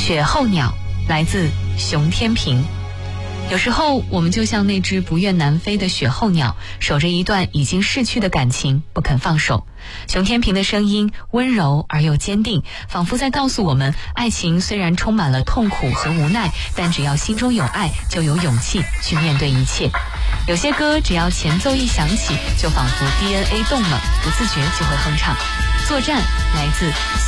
雪候鸟来自熊天平。有时候我们就像那只不愿南飞的雪候鸟，守着一段已经逝去的感情不肯放手。熊天平的声音温柔而又坚定，仿佛在告诉我们，爱情虽然充满了痛苦和无奈，但只要心中有爱，就有勇气去面对一切。有些歌只要前奏一响起，就仿佛 DNA 动了，不自觉就会哼唱。作战来自